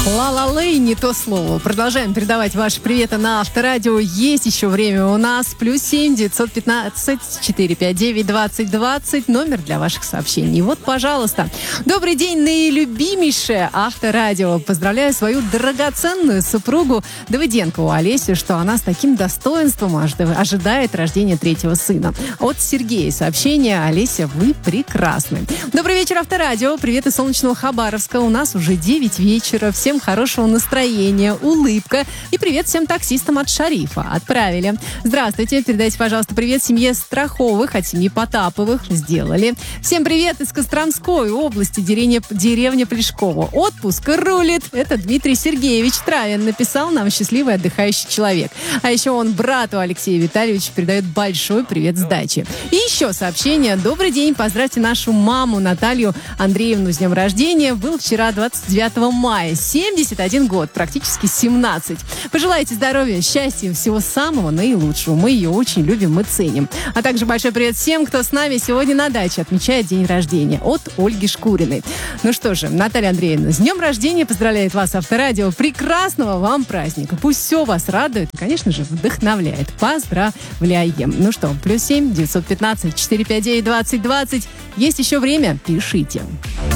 Ла-ла-лей, не то слово. Продолжаем передавать ваши приветы на Авторадио. Есть еще время у нас. +7 915 459 2020. Номер для ваших сообщений. Вот, пожалуйста. Добрый день, наилюбимейшее Авторадио. Поздравляю свою драгоценную супругу Давыденкову Олесю, что она с таким достоинством ожидает рождения третьего сына. От Сергея сообщение. Олеся, вы прекрасны. Добрый вечер, Авторадио. Привет из солнечного Хабаровска. У нас уже 9 вечера. Всем хорошего настроения, улыбка. И привет всем таксистам от Шарифа. Отправили. Здравствуйте. Передайте, пожалуйста, привет семье Страховых от семьи Потаповых. Сделали. Всем привет из Костромской области, деревня Плешково. Отпуск рулит. Это Дмитрий Сергеевич Травин написал нам, счастливый отдыхающий человек. А еще он брату Алексею Витальевичу передает большой привет с дачи. И еще сообщение. Добрый день. Поздравьте нашу маму Наталью Андреевну с днем рождения. Был вчера 29 мая. 71 год, практически 17. Пожелайте здоровья, счастья, всего самого наилучшего. Мы ее очень любим и ценим. А также большой привет всем, кто с нами сегодня на даче отмечает день рождения. От Ольги Шкуриной. Ну что же, Наталья Андреевна, с днем рождения поздравляет вас Авторадио. Прекрасного вам праздника. Пусть все вас радует и, конечно же, вдохновляет. Поздравляем. Ну что, +7 915 459 2020. Есть еще время? Пишите.